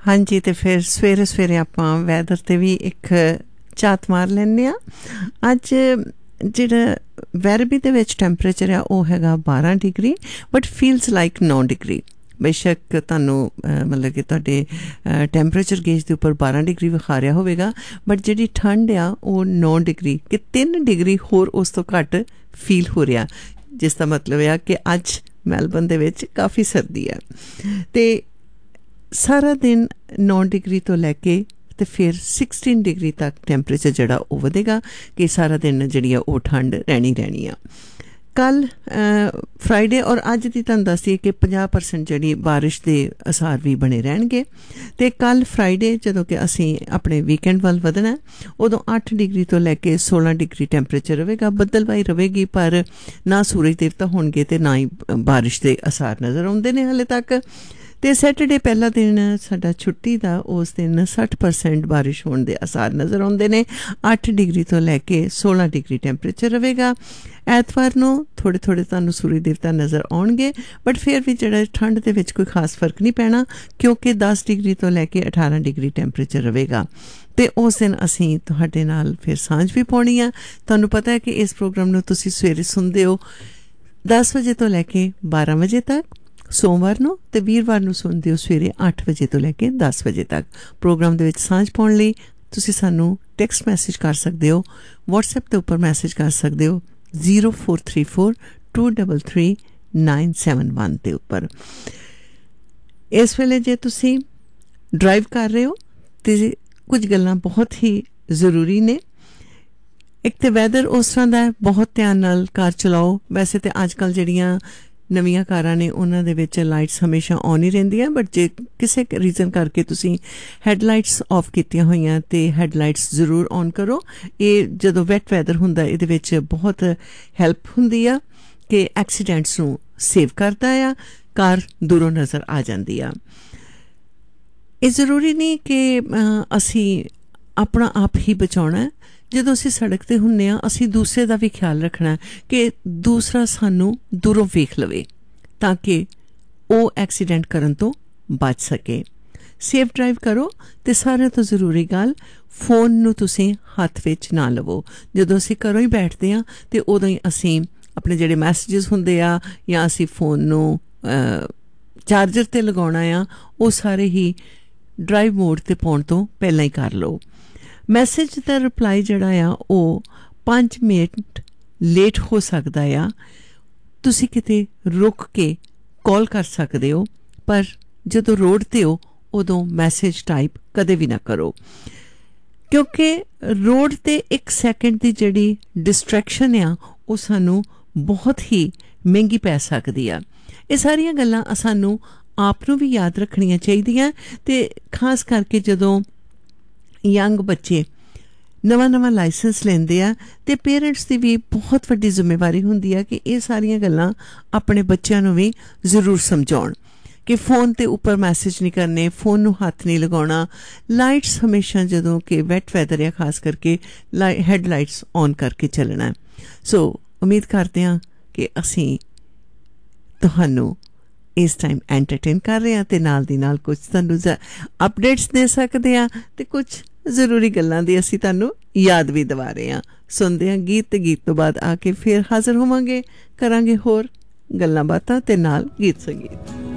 हाँ जी, तो फिर सवेरे सवेरे आपां वैदर ते भी एक झात मार लैंदे आ। अज ਜਿਹੜਾ ਵੈਰਬੀ ਦੇ ਵਿੱਚ ਟੈਂਪਰੇਚਰ ਆ ਉਹ ਹੈਗਾ 12 degree but feels like 9 degree. ਬੇਸ਼ੱਕ ਤੁਹਾਨੂੰ ਮਤਲਬ ਕਿ ਤੁਹਾਡੇ ਟੈਂਪਰੇਚਰ ਗੇਜ ਦੇ ਉੱਪਰ 12 ਡਿਗਰੀ ਵਿਖਾ ਰਿਹਾ ਹੋਵੇਗਾ, ਬਟ ਜਿਹੜੀ ਠੰਡ ਆ ਉਹ 9 ਡਿਗਰੀ ਕਿ 3 ਡਿਗਰੀ ਹੋਰ ਉਸ ਤੋਂ ਘੱਟ ਫੀਲ ਹੋ ਰਿਹਾ, ਜਿਸ ਦਾ ਮਤਲਬ ਆ ਕਿ ਅੱਜ ਮੈਲਬਨ ਦੇ ਵਿੱਚ ਕਾਫੀ ਸਰਦੀ ਆ। ਅਤੇ ਸਾਰਾ ਦਿਨ 9 ਡਿਗਰੀ ਤੋਂ ਲੈ ਕੇ ਤੇ ਫਿਰ 16 ਡਿਗਰੀ ਤੱਕ ਟੈਂਪਰੇਚਰ ਜਿਹੜਾ ਉਹ ਵਧੇਗਾ ਕਿ ਸਾਰਾ ਦਿਨ ਜਿਹੜੀ ਆ ਉਹ ਠੰਡ ਰਹਿਣੀ ਆ। ਕੱਲ੍ਹ ਫਰਾਈਡੇ ਔਰ ਅੱਜ ਦੀ ਤੁਹਾਨੂੰ ਦੱਸਦੀ ਕਿ 50% ਜਿਹੜੀ ਬਾਰਿਸ਼ ਦੇ ਅਸਾਰ ਵੀ ਬਣੇ ਰਹਿਣਗੇ। ਅਤੇ ਕੱਲ੍ਹ ਫਰਾਈਡੇ ਜਦੋਂ ਕਿ ਅਸੀਂ ਆਪਣੇ ਵੀਕਐਂਡ ਵੱਲ ਵਧਣਾ, ਉਦੋਂ 8 ਡਿਗਰੀ ਤੋਂ ਲੈ ਕੇ 16 ਡਿਗਰੀ ਟੈਂਪਰੇਚਰ ਰਹੇਗਾ। ਬੱਦਲਬਾਈ ਰਹੇਗੀ, ਪਰ ਨਾ ਸੂਰਜ ਦੇਵਤਾ ਹੋਣਗੇ ਅਤੇ ਨਾ ਹੀ ਬਾਰਿਸ਼ ਦੇ ਅਸਾਰ ਨਜ਼ਰ ਆਉਂਦੇ ਨੇ ਹਾਲੇ ਤੱਕ। ਅਤੇ ਸੈਟਰਡੇ ਪਹਿਲਾ ਦਿਨ ਸਾਡਾ ਛੁੱਟੀ ਦਾ, ਉਸ ਦਿਨ 60% ਬਾਰਿਸ਼ ਹੋਣ ਦੇ ਅਸਾਰ ਨਜ਼ਰ ਆਉਂਦੇ ਨੇ। 8 ਡਿਗਰੀ ਤੋਂ ਲੈ ਕੇ 16 ਡਿਗਰੀ ਟੈਂਪਰੇਚਰ ਰਹੇਗਾ। ਐਤਵਾਰ ਨੂੰ ਥੋੜ੍ਹੇ ਤੁਹਾਨੂੰ ਸੂਰਜ ਦੇਵਤਾ ਨਜ਼ਰ ਆਉਣਗੇ, ਬਟ ਫਿਰ ਵੀ ਜਿਹੜਾ ਠੰਡ ਦੇ ਵਿੱਚ ਕੋਈ ਖਾਸ ਫਰਕ ਨਹੀਂ ਪੈਣਾ, ਕਿਉਂਕਿ 10 ਡਿਗਰੀ ਤੋਂ ਲੈ ਕੇ 18 ਡਿਗਰੀ ਟੈਂਪਰੇਚਰ ਰਹੇਗਾ। ਅਤੇ ਉਸ ਦਿਨ ਅਸੀਂ ਤੁਹਾਡੇ ਨਾਲ ਫਿਰ ਸਾਂਝ ਵੀ ਪਾਉਣੀ ਆ। ਤੁਹਾਨੂੰ ਪਤਾ ਹੈ ਕਿ ਇਸ ਪ੍ਰੋਗਰਾਮ ਨੂੰ ਤੁਸੀਂ ਸਵੇਰੇ ਸੁਣਦੇ ਹੋ 10 ਵਜੇ ਤੋਂ ਲੈ ਕੇ 12 ਵਜੇ ਤੱਕ ਸੋਮਵਾਰ ਨੂੰ, ਅਤੇ ਵੀਰਵਾਰ ਨੂੰ ਸੁਣਦੇ ਹੋ ਸਵੇਰੇ 8 ਵਜੇ ਤੋਂ ਲੈ ਕੇ 10 ਵਜੇ ਤੱਕ। ਪ੍ਰੋਗਰਾਮ ਦੇ ਵਿੱਚ ਸਾਂਝ ਪਾਉਣ ਲਈ ਤੁਸੀਂ ਸਾਨੂੰ ਟੈਕਸਟ ਮੈਸੇਜ ਕਰ ਸਕਦੇ ਹੋ, ਵਟਸਐਪ ਦੇ ਉੱਪਰ ਮੈਸੇਜ ਕਰ ਸਕਦੇ ਹੋ 0434233971 ਦੇ ਉੱਪਰ। ਇਸ ਵੇਲੇ ਜੇ ਤੁਸੀਂ ਡਰਾਈਵ ਕਰ ਰਹੇ ਹੋ ਤੇ ਕੁਝ ਗੱਲਾਂ ਬਹੁਤ ਹੀ ਜ਼ਰੂਰੀ ਨੇ। ਇੱਕ ਤਾਂ ਵੈਦਰ ਉਸ ਤਰ੍ਹਾਂ ਦਾ, ਬਹੁਤ ਧਿਆਨ ਨਾਲ ਕਾਰ ਚਲਾਓ। ਵੈਸੇ ਤਾਂ ਅੱਜ ਕੱਲ੍ਹ ਜਿਹੜੀਆਂ ਨਵੀਆਂ ਕਾਰਾਂ ਨੇ ਉਹਨਾਂ ਦੇ ਵਿੱਚ ਲਾਈਟਸ ਹਮੇਸ਼ਾ ਔਨ ਹੀ ਰਹਿੰਦੀਆਂ, ਬਟ ਜੇ ਕਿਸੇ ਰੀਜ਼ਨ ਕਰਕੇ ਤੁਸੀਂ ਹੈਡਲਾਈਟਸ ਆਫ ਕੀਤੀਆਂ ਹੋਈਆਂ ਤੇ ਹੈਡਲਾਈਟਸ ਜ਼ਰੂਰ ਔਨ ਕਰੋ। ਇਹ ਜਦੋਂ ਵੈਟ ਵੈਦਰ ਹੁੰਦਾ ਇਹਦੇ ਵਿੱਚ ਬਹੁਤ ਹੈਲਪ ਹੁੰਦੀ ਆ ਕਿ ਐਕਸੀਡੈਂਟਸ ਨੂੰ ਸੇਵ ਕਰਦਾ ਆ, ਕਾਰ ਦੂਰੋਂ ਨਜ਼ਰ ਆ ਜਾਂਦੀ ਆ। ਇਹ ਜ਼ਰੂਰੀ ਨਹੀਂ ਕਿ ਅਸੀਂ ਆਪਣਾ ਆਪ ਹੀ ਬਚਾਉਣਾ। ਜਦੋਂ ਅਸੀਂ ਸੜਕ 'ਤੇ ਹੁੰਦੇ ਹਾਂ, ਅਸੀਂ ਦੂਸਰੇ ਦਾ ਵੀ ਖਿਆਲ ਰੱਖਣਾ ਕਿ ਦੂਸਰਾ ਸਾਨੂੰ ਦੂਰੋਂ ਵੇਖ ਲਵੇ ਤਾਂ ਕਿ ਉਹ ਐਕਸੀਡੈਂਟ ਕਰਨ ਤੋਂ ਬਚ ਸਕੇ। ਸੇਫ ਡਰਾਈਵ ਕਰੋ। ਅਤੇ ਸਾਰਿਆਂ ਤੋਂ ਜ਼ਰੂਰੀ ਗੱਲ, ਫੋਨ ਨੂੰ ਤੁਸੀਂ ਹੱਥ ਵਿੱਚ ਨਾ ਲਵੋ। ਜਦੋਂ ਅਸੀਂ ਘਰੋਂ ਹੀ ਬੈਠਦੇ ਹਾਂ ਅਤੇ ਉਦੋਂ ਹੀ ਅਸੀਂ ਆਪਣੇ ਜਿਹੜੇ ਮੈਸੇਜਸ ਹੁੰਦੇ ਆ ਜਾਂ ਅਸੀਂ ਫੋਨ ਨੂੰ ਚਾਰਜਰ 'ਤੇ ਲਗਾਉਣਾ ਆ, ਉਹ ਸਾਰੇ ਹੀ ਡਰਾਈਵ ਮੋਡ 'ਤੇ ਪਾਉਣ ਤੋਂ ਪਹਿਲਾਂ ਹੀ ਕਰ ਲਓ। ਮੈਸੇਜ ਦਾ ਰਿਪਲਾਈ ਜਿਹੜਾ ਆ ਉਹ 5 ਮਿੰਟ ਲੇਟ ਹੋ ਸਕਦਾ ਆ। ਤੁਸੀਂ ਕਿਤੇ ਰੁਕ ਕੇ ਕਾਲ ਕਰ ਸਕਦੇ ਹੋ, ਪਰ ਜਦੋਂ ਰੋਡ 'ਤੇ ਹੋ ਉਦੋਂ ਮੈਸੇਜ ਟਾਈਪ ਕਦੇ ਵੀ ਨਾ ਕਰੋ, ਕਿਉਂਕਿ ਰੋਡ 'ਤੇ 1 ਸੈਕਿੰਡ ਦੀ ਜਿਹੜੀ ਡਿਸਟਰੈਕਸ਼ਨ ਆ ਉਹ ਸਾਨੂੰ ਬਹੁਤ ਹੀ ਮਹਿੰਗੀ ਪੈ ਸਕਦੀ ਆ। ਇਹ ਸਾਰੀਆਂ ਗੱਲਾਂ ਸਾਨੂੰ ਆਪ ਨੂੰ ਵੀ ਯਾਦ ਰੱਖਣੀਆਂ ਚਾਹੀਦੀਆਂ। ਅਤੇ ਖਾਸ ਕਰਕੇ ਜਦੋਂ ਯੰਗ ਬੱਚੇ ਨਵਾਂ ਲਾਇਸੈਂਸ ਲੈਂਦੇ ਆ ਅਤੇ ਪੇਰੈਂਟਸ ਦੀ ਵੀ ਬਹੁਤ ਵੱਡੀ ਜ਼ਿੰਮੇਵਾਰੀ ਹੁੰਦੀ ਆ ਕਿ ਇਹ ਸਾਰੀਆਂ ਗੱਲਾਂ ਆਪਣੇ ਬੱਚਿਆਂ ਨੂੰ ਵੀ ਜ਼ਰੂਰ ਸਮਝਾਉਣ ਕਿ ਫ਼ੋਨ 'ਤੇ ਉੱਪਰ ਮੈਸੇਜ ਨਹੀਂ ਕਰਨੇ, ਫ਼ੋਨ ਨੂੰ ਹੱਥ ਨਹੀਂ ਲਗਾਉਣਾ। ਲਾਈਟਸ ਹਮੇਸ਼ਾ ਜਦੋਂ ਕਿ ਵੈਟ ਵੈਦਰ ਆ ਖਾਸ ਕਰਕੇ ਹੈਡਲਾਈਟਸ ਔਨ ਕਰਕੇ ਚੱਲਣਾ। ਸੋ ਉਮੀਦ ਕਰਦੇ ਹਾਂ ਕਿ ਅਸੀਂ ਤੁਹਾਨੂੰ ਇਸ ਟਾਈਮ ਐਂਟਰਟੇਨ ਕਰ ਰਹੇ ਹਾਂ ਅਤੇ ਨਾਲ ਦੀ ਨਾਲ ਕੁਝ ਤੁਹਾਨੂੰ ਅਪਡੇਟਸ ਦੇ ਸਕਦੇ ਹਾਂ ਅਤੇ ਕੁਝ ਜ਼ਰੂਰੀ ਗੱਲਾਂ ਦੀ ਅਸੀਂ ਤੁਹਾਨੂੰ ਯਾਦ ਵੀ ਦਿਵਾ ਰਹੇ ਹਾਂ। ਸੁਣਦੇ ਹਾਂ ਗੀਤ, ਅਤੇ ਗੀਤ ਤੋਂ ਬਾਅਦ ਆ ਕੇ ਫਿਰ ਹਾਜ਼ਰ ਹੋਵਾਂਗੇ, ਕਰਾਂਗੇ ਹੋਰ ਗੱਲਾਂ ਬਾਤਾਂ ਅਤੇ ਨਾਲ ਗੀਤ ਸੰਗੀਤ।